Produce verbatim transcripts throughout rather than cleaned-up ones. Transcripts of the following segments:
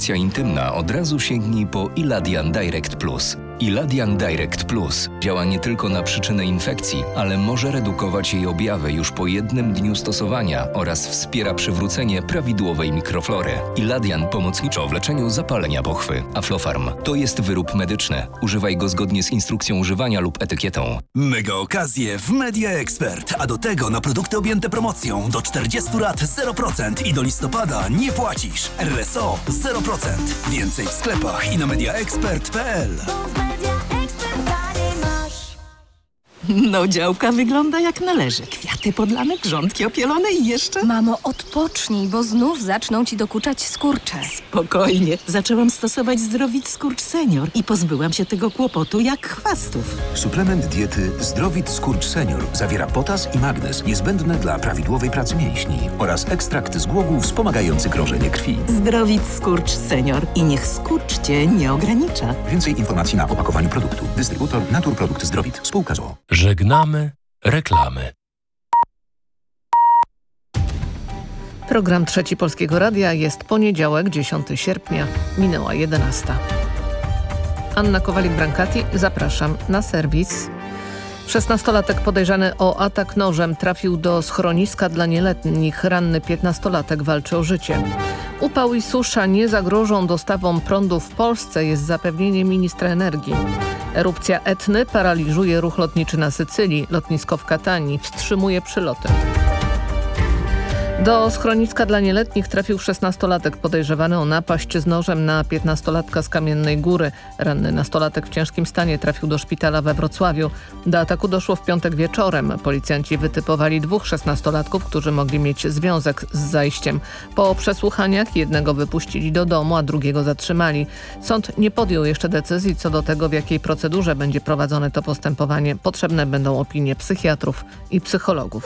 konsumpcja intymna, od razu sięgnij po Iladian Direct Plus. Iladian Direct Plus działa nie tylko na przyczynę infekcji, ale może redukować jej objawy już po jednym dniu stosowania oraz wspiera przywrócenie prawidłowej mikroflory. Iladian pomocniczo w leczeniu zapalenia pochwy. Aflofarm to jest wyrób medyczny. Używaj go zgodnie z instrukcją używania lub etykietą. Mega okazje w Media Expert, a do tego na produkty objęte promocją do czterdziestu lat zero procent i do listopada nie płacisz. R S O zero procent. Więcej w sklepach i na mediaexpert kropka p l. No, działka wygląda jak należy. Kwiaty podlane, grządki opielone i jeszcze... Mamo, odpocznij, bo znów zaczną ci dokuczać skurcze. Spokojnie. Zaczęłam stosować Zdrowit Skurcz Senior i pozbyłam się tego kłopotu jak chwastów. Suplement diety Zdrowit Skurcz Senior zawiera potas i magnez niezbędne dla prawidłowej pracy mięśni oraz ekstrakt z głogów wspomagający krążenie krwi. Zdrowit Skurcz Senior i niech skurcz cię nie ogranicza. Więcej informacji na opakowaniu produktu. Dystrybutor Naturprodukt Zdrowit. Spółka z o o. Żegnamy reklamy. Program Trzeci Polskiego Radia. Jest poniedziałek, dziesiątego sierpnia. Minęła jedenasta. Anna Kowalik-Brankati. Zapraszam na serwis. szesnastolatek podejrzany o atak nożem trafił do schroniska dla nieletnich. Ranny piętnastolatek walczy o życie. Upał i susza nie zagrożą dostawom prądu w Polsce, jest zapewnienie ministra energii. Erupcja Etny paraliżuje ruch lotniczy na Sycylii. Lotnisko w Katanii wstrzymuje przyloty. Do schroniska dla nieletnich trafił szesnastolatek podejrzewany o napaść z nożem na piętnastolatka z Kamiennej Góry. Ranny nastolatek w ciężkim stanie trafił do szpitala we Wrocławiu. Do ataku doszło w piątek wieczorem. Policjanci wytypowali dwóch szesnastolatków, którzy mogli mieć związek z zajściem. Po przesłuchaniach jednego wypuścili do domu, a drugiego zatrzymali. Sąd nie podjął jeszcze decyzji co do tego, w jakiej procedurze będzie prowadzone to postępowanie. Potrzebne będą opinie psychiatrów i psychologów.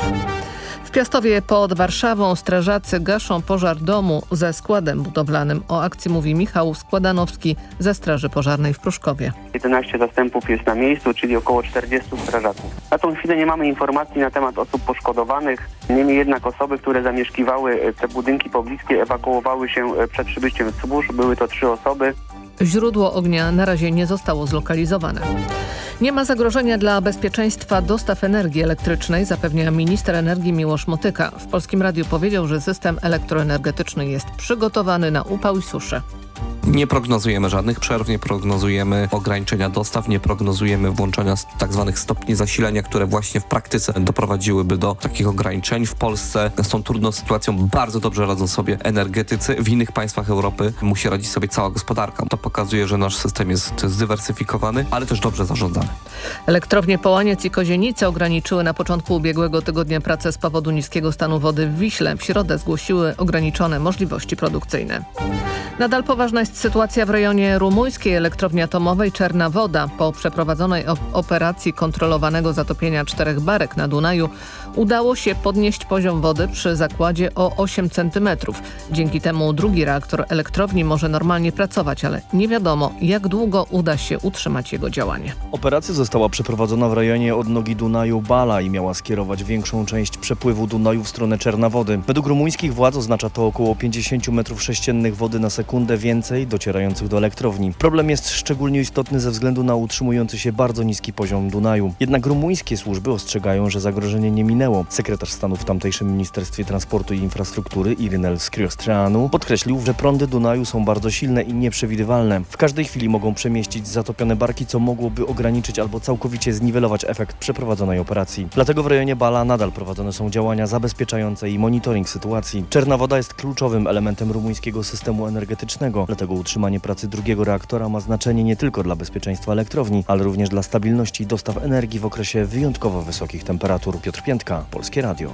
W Piastowie pod Warszawą strażacy gaszą pożar domu ze składem budowlanym. O akcji mówi Michał Składanowski ze Straży Pożarnej w Pruszkowie. jedenaście zastępów jest na miejscu, czyli około czterdziestu strażaków. Na tą chwilę nie mamy informacji na temat osób poszkodowanych. Niemniej jednak osoby, które zamieszkiwały te budynki pobliskie, ewakuowały się przed przybyciem służb. Były to trzy osoby. Źródło ognia na razie nie zostało zlokalizowane. Nie ma zagrożenia dla bezpieczeństwa dostaw energii elektrycznej, zapewnia minister energii Miłosz Motyka. W Polskim Radiu powiedział, że system elektroenergetyczny jest przygotowany na upał i suszę. Nie prognozujemy żadnych przerw, nie prognozujemy ograniczenia dostaw, nie prognozujemy włączania tak zwanych stopni zasilania, które właśnie w praktyce doprowadziłyby do takich ograniczeń. W Polsce z tą trudną sytuacją bardzo dobrze radzą sobie energetycy. W innych państwach Europy musi radzić sobie cała gospodarka. To pokazuje, że nasz system jest zdywersyfikowany, ale też dobrze zarządzany. Elektrownie Połaniec i Kozienice ograniczyły na początku ubiegłego tygodnia pracę z powodu niskiego stanu wody w Wiśle. W środę zgłosiły ograniczone możliwości produkcyjne. Nadal poważna jest sytuacja w rejonie rumuńskiej elektrowni atomowej Czerna Woda. Po przeprowadzonej operacji kontrolowanego zatopienia czterech barek na Dunaju udało się podnieść poziom wody przy zakładzie o osiem centymetrów. Dzięki temu drugi reaktor elektrowni może normalnie pracować, ale nie wiadomo, jak długo uda się utrzymać jego działanie. Operacja została przeprowadzona w rejonie odnogi Dunaju Bala i miała skierować większą część przepływu Dunaju w stronę Czerna Wody. Według rumuńskich władz oznacza to około pięćdziesiąt metrów sześciennych wody na sekundę więcej docierających do elektrowni. Problem jest szczególnie istotny ze względu na utrzymujący się bardzo niski poziom Dunaju. Jednak rumuńskie służby ostrzegają, że zagrożenie nie minęło. Sekretarz stanu w tamtejszym Ministerstwie Transportu i Infrastruktury Irinel Scriostreanu podkreślił, że prądy Dunaju są bardzo silne i nieprzewidywalne. W każdej chwili mogą przemieścić zatopione barki, co mogłoby ograniczyć albo całkowicie zniwelować efekt przeprowadzonej operacji. Dlatego w rejonie Bala nadal prowadzone są działania zabezpieczające i monitoring sytuacji. Czerna woda jest kluczowym elementem rumuńskiego systemu energetycznego, dlatego utrzymanie pracy drugiego reaktora ma znaczenie nie tylko dla bezpieczeństwa elektrowni, ale również dla stabilności dostaw energii w okresie wyjątkowo wysokich temperatur. Piotr Piętka, Polskie Radio.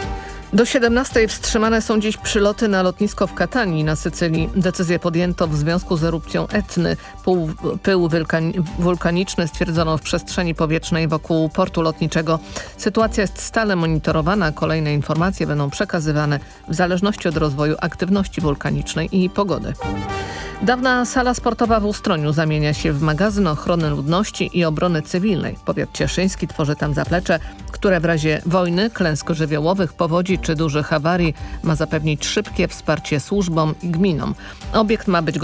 Do siedemnastej wstrzymane są dziś przyloty na lotnisko w Katanii na Sycylii. Decyzję podjęto w związku z erupcją Etny. Pył, pył wulkaniczny stwierdzono w przestrzeni powietrznej wokół portu lotniczego. Sytuacja jest stale monitorowana. Kolejne informacje będą przekazywane w zależności od rozwoju aktywności wulkanicznej i pogody. Dawna sala sportowa w Ustroniu zamienia się w magazyn ochrony ludności i obrony cywilnej. Powiat cieszyński tworzy tam zaplecze, które w razie wojny, klęsk żywiołowych, powodzi czy dużych awarii ma zapewnić szybkie wsparcie służbom i gminom. Obiekt ma być